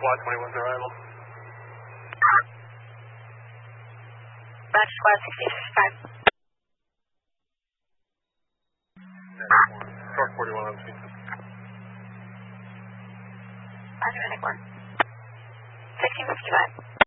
Squad 21's arrival. Roger, Squad 6065. Truck 41 on scene. Roger, Medic 1. 1655.